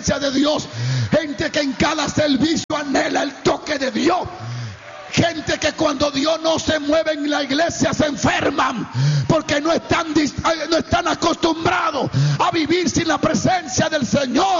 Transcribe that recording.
presencia de Dios. Gente que en cada servicio anhela el toque de Dios. Gente que cuando Dios no se mueve en la iglesia se enferman, porque no están acostumbrados a vivir sin la presencia del Señor.